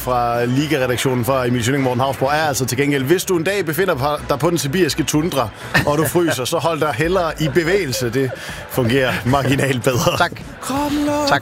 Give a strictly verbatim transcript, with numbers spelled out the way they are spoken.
fra Liga-redaktionen fra Emil Schønning Morten Havsborg er altså til gengæld, hvis du en dag befinder dig på den sibiriske tundra, og du fryser, så hold dig hellere i bevægelse. Det fungerer marginalt bedre. Tak. Tak.